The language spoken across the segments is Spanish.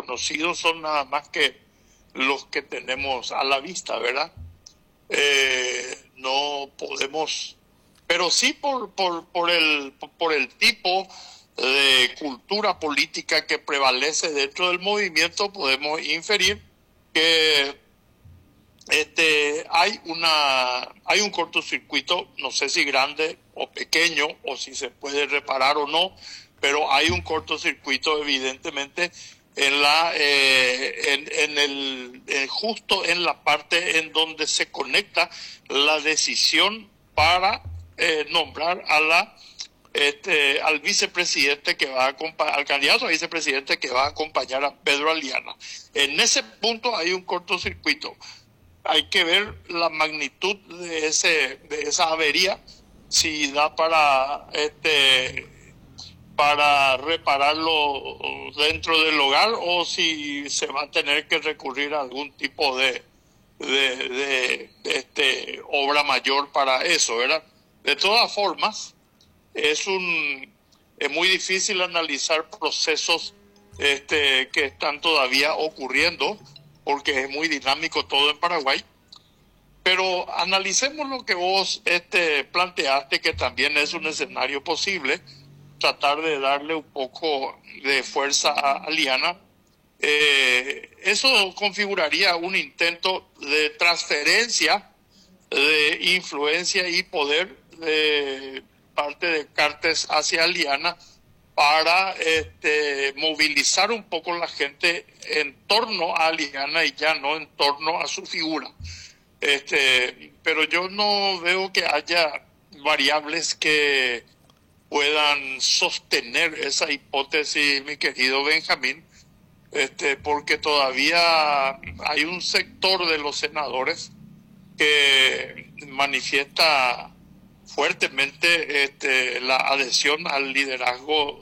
conocidos son nada más que los que tenemos a la vista, ¿verdad? No podemos, pero sí por el tipo de cultura política que prevalece dentro del movimiento, podemos inferir que hay un cortocircuito, no sé si grande o pequeño, o si se puede reparar o no, pero hay un cortocircuito evidentemente justo en la parte en donde se conecta la decisión para nombrar al vicepresidente que va a al candidato a vicepresidente que va a acompañar a Pedro Aliana. En ese punto hay un cortocircuito. Hay que ver la magnitud de esa avería, si da para repararlo dentro del hogar o si se va a tener que recurrir a algún tipo de obra mayor para eso, ¿verdad? De todas formas, es muy difícil analizar procesos que están todavía ocurriendo, porque es muy dinámico todo en Paraguay. Pero analicemos lo que vos planteaste, que también es un escenario posible, tratar de darle un poco de fuerza a Aliana. Eso configuraría un intento de transferencia de influencia y poder de parte de Cartes hacia Aliana para movilizar un poco la gente en torno a Aliana y ya no en torno a su figura. Pero yo no veo que haya variables que puedan sostener esa hipótesis, mi querido Benjamín, porque todavía hay un sector de los senadores que manifiesta fuertemente la adhesión al liderazgo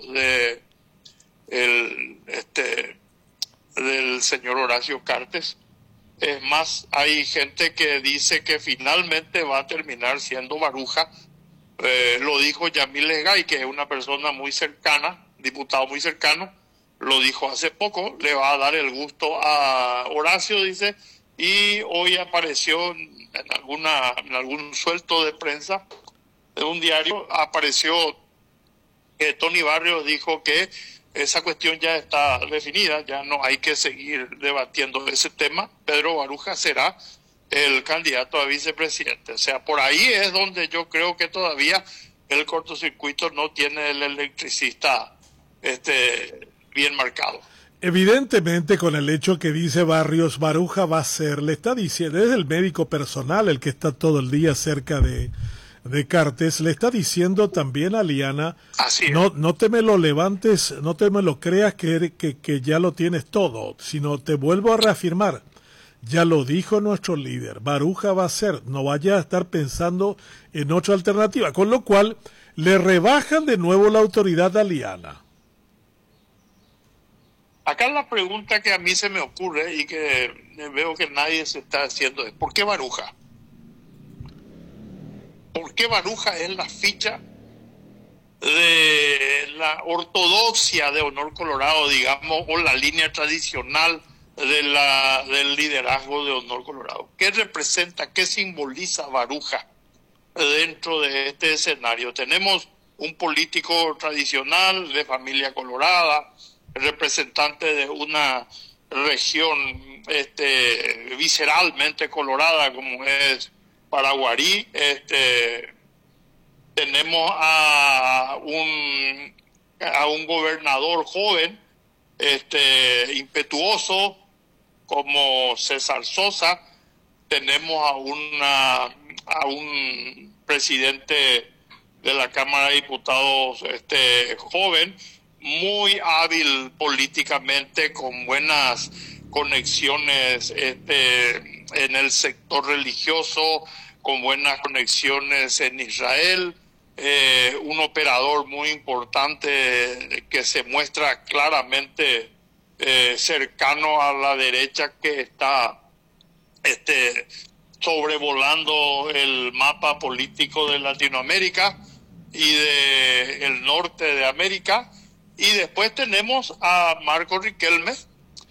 del señor Horacio Cartes. Es más, hay gente que dice que finalmente va a terminar siendo Baruja. Lo dijo Yamil Legay, que es una persona muy cercana, diputado muy cercano, lo dijo hace poco, le va a dar el gusto a Horacio, dice, y hoy apareció en algún suelto de prensa de un diario, apareció que Tony Barrios dijo que esa cuestión ya está definida, ya no hay que seguir debatiendo ese tema. Pedro Baruja será el candidato a vicepresidente. O sea, por ahí es donde yo creo que todavía el cortocircuito no tiene el electricista bien marcado. Evidentemente, con el hecho que dice Barrios, Baruja va a ser, le está diciendo, es el médico personal el que está todo el día cerca de Cartes, le está diciendo también a Aliana, no te me lo levantes, no te me lo creas que ya lo tienes todo, sino te vuelvo a reafirmar, ya lo dijo nuestro líder, Baruja va a ser, no vaya a estar pensando en otra alternativa, con lo cual le rebajan de nuevo la autoridad a Aliana. Acá la pregunta que a mí se me ocurre y que veo que nadie se está haciendo es, ¿por qué Baruja? ¿Por qué Baruja es la ficha de la ortodoxia de Honor Colorado, digamos, o la línea tradicional del liderazgo de Honor Colorado? ¿Qué representa, qué simboliza Baruja dentro de este escenario? Tenemos un político tradicional de familia colorada, representante de una región visceralmente colorada como es Paraguarí. Tenemos a un gobernador joven, impetuoso como César Sosa. Tenemos a un presidente de la Cámara de Diputados joven, muy hábil políticamente, con buenas conexiones en el sector religioso, con buenas conexiones en Israel, un operador muy importante que se muestra claramente cercano a la derecha, que está sobrevolando el mapa político de Latinoamérica y del norte de América. Y después tenemos a Marco Riquelme,